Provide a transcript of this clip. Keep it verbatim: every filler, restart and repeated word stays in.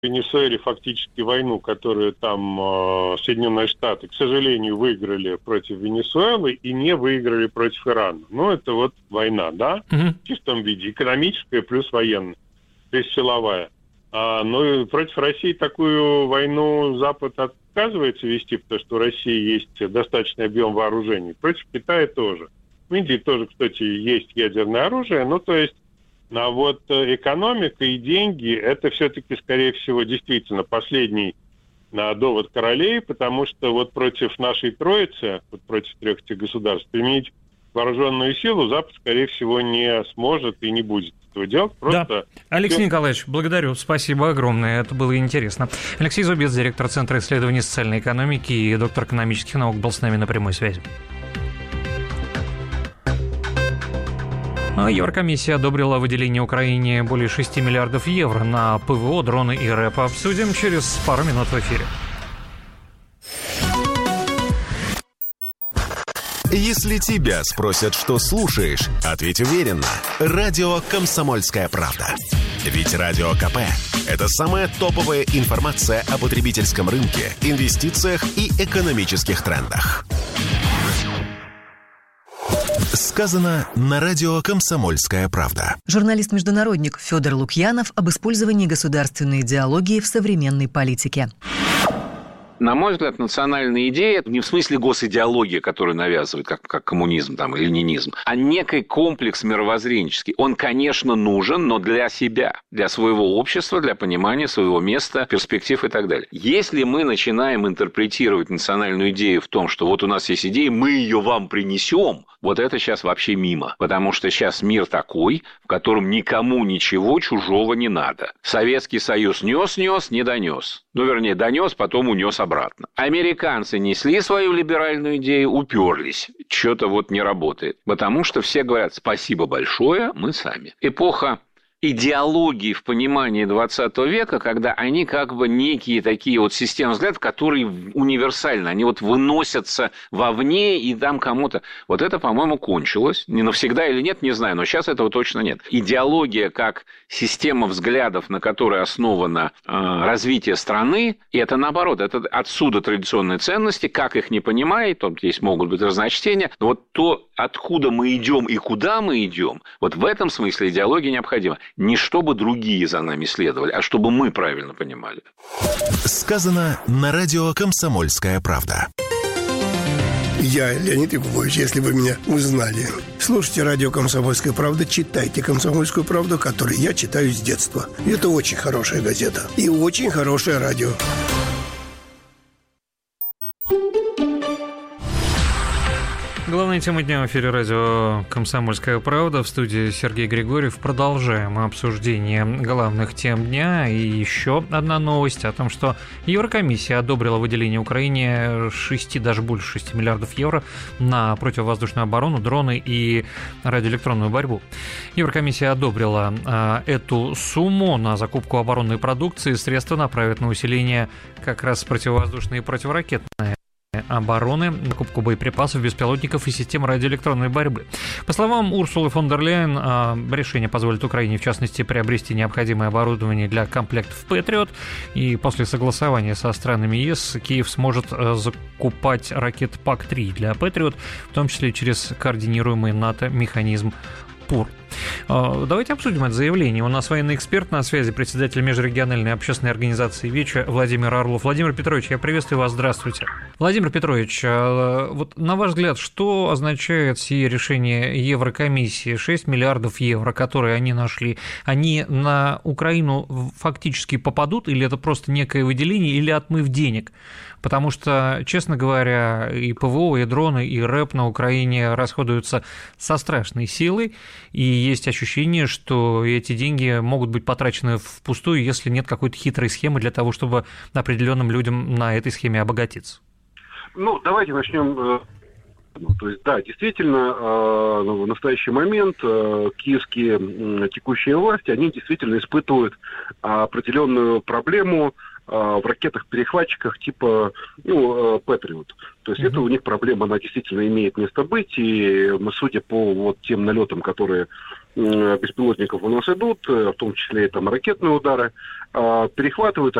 в Венесуэле фактически войну, которую там э, Соединенные Штаты, к сожалению, выиграли против Венесуэлы и не выиграли против Ирана. Ну, это вот война, да, угу. в чистом виде, экономическая плюс военная, то есть силовая. А, но против России такую войну Запад отказывается вести, потому что у России есть достаточный объем вооружений. Против Китая тоже. В Индии тоже, кстати, есть ядерное оружие, ну, то есть а вот экономика и деньги – это все-таки, скорее всего, действительно последний а, довод королей, потому что вот против нашей троицы, вот против трех этих государств, применить вооруженную силу Запад, скорее всего, не сможет и не будет этого делать. Просто... Да. Алексей все... Николаевич, благодарю, спасибо огромное, это было интересно. Алексей Зубец, директор Центра исследований социальной экономики и доктор экономических наук, был с нами на прямой связи. Еврокомиссия одобрила выделение Украине более шести миллиардов евро на ПВО, дроны и РЭП. Обсудим через пару минут в эфире. Если тебя спросят, что слушаешь, ответь уверенно. Радио «Комсомольская правда». Ведь Радио КП – это самая топовая информация о потребительском рынке, инвестициях и экономических трендах. Сказано на радио «Комсомольская правда». Журналист-международник Федор Лукьянов об использовании государственной идеологии в современной политике. На мой взгляд, национальная идея не в смысле госидеологии, которую навязывают, как, как коммунизм там, или ленинизм, а некий комплекс мировоззренческий. Он, конечно, нужен, но для себя, для своего общества, для понимания своего места, перспектив и так далее. Если мы начинаем интерпретировать национальную идею в том, что вот у нас есть идея, мы ее вам принесем, вот это сейчас вообще мимо. Потому что сейчас мир такой, в котором никому ничего чужого не надо. Советский Союз нес-нес, не донес. Ну, вернее, донес, потом унес обратно. Американцы несли свою либеральную идею, уперлись. Что-то вот не работает. Потому что все говорят: спасибо большое, мы сами. Эпоха идеологии в понимании двадцатого века, когда они как бы некие такие вот системы взглядов, которые универсальны, они вот выносятся вовне и там кому-то. Вот это, по-моему, кончилось. Не навсегда или нет, не знаю, но сейчас этого точно нет. Идеология как система взглядов, на которой основано э, развитие страны, и это наоборот, это отсюда традиционные ценности, как их не понимая, там здесь могут быть разночтения, но вот то, откуда мы идем и куда мы идем, вот в этом смысле идеология необходима. Не чтобы другие за нами следовали, а чтобы мы правильно понимали. Сказано на радио «Комсомольская правда». Я Леонид Якубович, если вы меня узнали. Слушайте радио «Комсомольская правда», читайте «Комсомольскую правду», которую я читаю с детства. Это очень хорошая газета и очень хорошее радио. Главная тема дня в эфире радио «Комсомольская правда». В студии Сергей Григорьев. Продолжаем обсуждение главных тем дня. И еще одна новость о том, что Еврокомиссия одобрила выделение Украине шести, даже больше шести миллиардов евро на противовоздушную оборону, дроны и радиоэлектронную борьбу. Еврокомиссия одобрила э, эту сумму на закупку оборонной продукции. Средства направят на усиление как раз противовоздушной и противоракетной обороны, закупку боеприпасов, беспилотников и систем радиоэлектронной борьбы. По словам Урсулы фон дер Ляйен, решение позволит Украине, в частности, приобрести необходимое оборудование для комплектов «Патриот», и после согласования со странами ЕС Киев сможет закупать ракет пак три для «Патриот», в том числе через координируемый НАТО механизм ПУР. Давайте обсудим это заявление. У нас военный эксперт на связи, председатель межрегиональной общественной организации ВИЧ Владимир Орлов. Владимир Петрович, я приветствую вас, здравствуйте. Владимир Петрович, вот на ваш взгляд, что означает сие решение Еврокомиссии? шесть миллиардов евро, которые они нашли, они на Украину фактически попадут, или это просто некое выделение, или отмыв денег? Потому что, честно говоря, и ПВО, и дроны, и РЭП на Украине расходуются со страшной силой, и есть ощущение, что эти деньги могут быть потрачены впустую, если нет какой-то хитрой схемы для того, чтобы определенным людям на этой схеме обогатиться. Ну, давайте начнем То есть, да, действительно, в настоящий момент киевские текущие власти, они действительно испытывают определенную проблему в ракетах-перехватчиках типа, ну, Патриот. То есть mm-hmm. это у них проблема, она действительно имеет место быть, и судя по вот тем налетам, которые беспилотников у нас идут, в том числе и там ракетные удары, перехватывают